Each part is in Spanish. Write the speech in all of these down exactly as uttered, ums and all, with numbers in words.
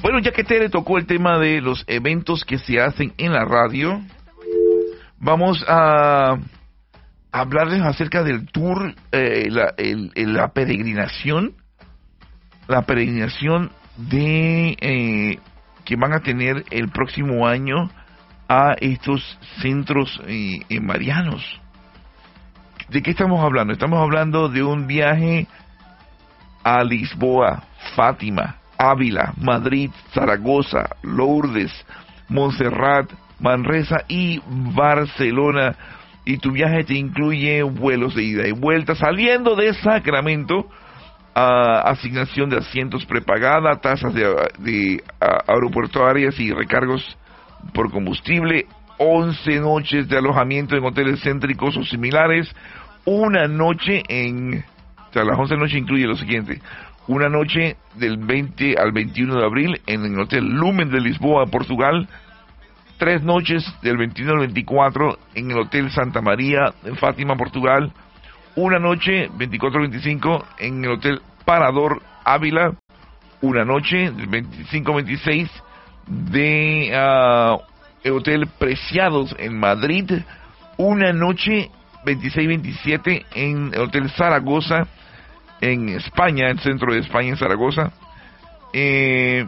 Bueno, ya que Tere tocó el tema de los eventos que se hacen en la radio, vamos a hablarles acerca del tour, eh, la, el, el, la peregrinación, la peregrinación de eh, que van a tener el próximo año a estos centros eh, eh, marianos. ¿De qué estamos hablando? Estamos hablando de un viaje a Lisboa, Fátima, Ávila, Madrid, Zaragoza, Lourdes, Montserrat, Manresa y Barcelona. Y tu viaje te incluye vuelos de ida y vuelta, saliendo de Sacramento, uh, asignación de asientos prepagada, tasas de, de uh, aeroportuarias y recargos por combustible, once noches de alojamiento en hoteles céntricos o similares, una noche en... O sea, las once noches incluye lo siguiente: una noche del veinte al veintiuno de abril en el Hotel Lumen de Lisboa, Portugal, tres noches del veintiuno al veinticuatro en el Hotel Santa María en Fátima, Portugal, una noche veinticuatro al veinticinco en el Hotel Parador, Ávila, una noche del veinticinco al veintiséis de uh, el Hotel Preciados en Madrid, una noche veintiséis y veintisiete en el Hotel Zaragoza en España, el centro de España en Zaragoza, eh,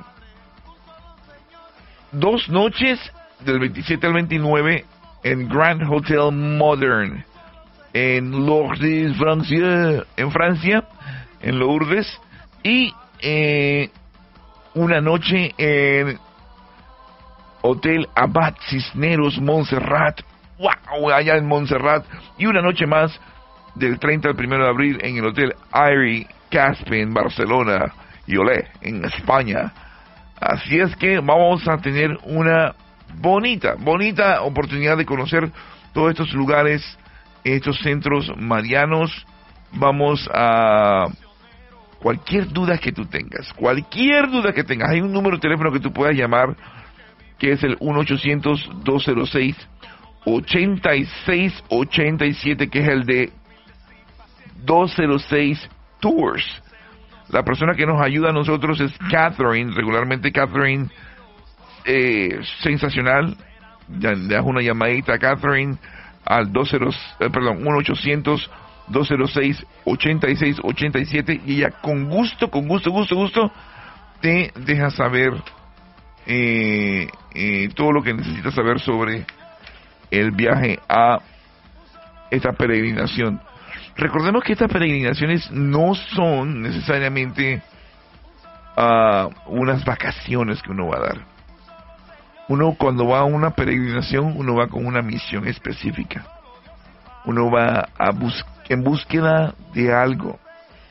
dos noches del veintisiete al veintinueve en Grand Hotel Modern en Lourdes, Francia, en Francia, en Lourdes, y eh, una noche en Hotel Abad Cisneros, Montserrat, wow, allá en Montserrat, y una noche más del treinta al primero de abril en el Hotel Airy Caspe en Barcelona y Olé en España. Así es que vamos a tener una bonita, bonita oportunidad de conocer todos estos lugares, estos centros marianos. Vamos a... Cualquier duda que tú tengas, cualquier duda que tengas, hay un número de teléfono que tú puedas llamar, que es el uno ochocientos, dos cero seis, ochenta y seis ochenta y siete, que es el de dos cero seis Tours. La persona que nos ayuda a nosotros es Catherine, regularmente Catherine, eh, sensacional. Ya le das una llamadita a Catherine al dos cero, eh, perdón, uno ochocientos, dos cero seis, ochenta y seis ochenta y siete, y ella con gusto, con gusto, gusto, gusto, te deja saber eh, eh, todo lo que necesitas saber sobre el viaje a esta peregrinación. Recordemos que estas peregrinaciones no son necesariamente uh, unas vacaciones que uno va a dar. Uno, cuando va a una peregrinación, uno va con una misión específica. Uno va a bus- en búsqueda de algo.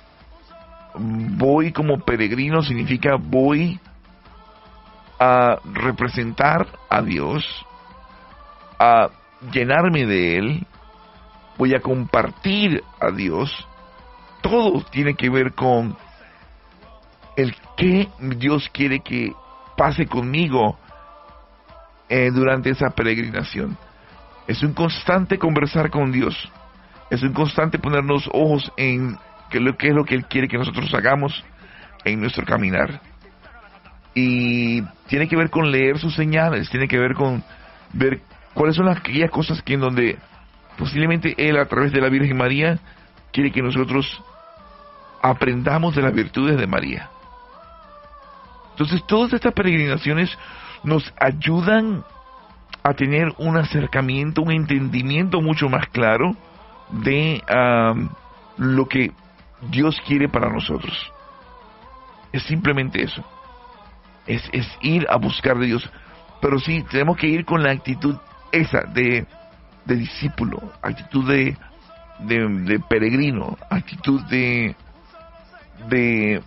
Voy como peregrino significa voy a representar a Dios, a llenarme de Él, voy a compartir a Dios. Todo tiene que ver con el que Dios quiere que pase conmigo eh, durante esa peregrinación. Es un constante conversar con Dios, es un constante ponernos ojos en qué lo que es lo que Él quiere que nosotros hagamos en nuestro caminar. Y tiene que ver con leer sus señales, tiene que ver con ver cuáles son las, aquellas cosas que en donde posiblemente Él, a través de la Virgen María, quiere que nosotros aprendamos de las virtudes de María. Entonces, todas estas peregrinaciones nos ayudan a tener un acercamiento, un entendimiento mucho más claro de um, lo que Dios quiere para nosotros. Es simplemente eso. Es, es ir a buscar de Dios. Pero sí, tenemos que ir con la actitud esa de... de discípulo, actitud de, de, de peregrino, actitud de, de,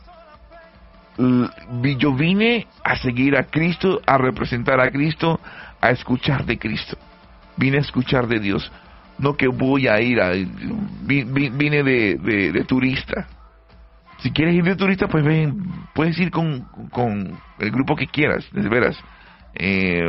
yo vine a seguir a Cristo, a representar a Cristo, a escuchar de Cristo, vine a escuchar de Dios, no que voy a ir a, vine de, de, de turista. Si quieres ir de turista, pues ven, puedes ir con, con el grupo que quieras, de veras. Eh,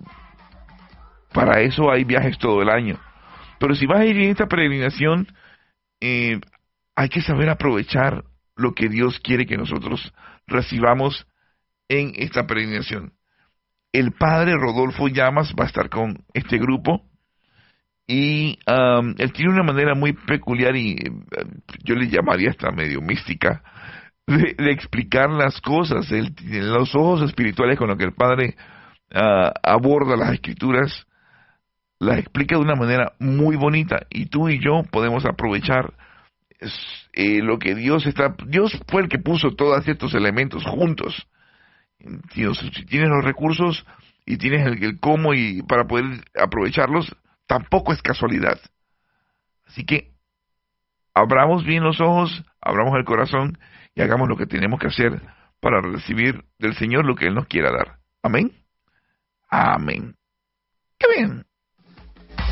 Para eso hay viajes todo el año. Pero si vas a ir en esta peregrinación, eh, hay que saber aprovechar lo que Dios quiere que nosotros recibamos en esta peregrinación. El padre Rodolfo Llamas va a estar con este grupo y um, él tiene una manera muy peculiar y uh, yo le llamaría hasta medio mística de, de explicar las cosas. Él tiene los ojos espirituales con los que el padre uh, aborda las escrituras, las explica de una manera muy bonita y tú y yo podemos aprovechar eh, lo que Dios está... Dios fue el que puso todos estos elementos juntos. Si tienes los recursos y tienes el, el cómo y para poder aprovecharlos, tampoco es casualidad. Así que abramos bien los ojos, abramos el corazón y hagamos lo que tenemos que hacer para recibir del Señor lo que Él nos quiera dar. Amén. Amén. Qué bien.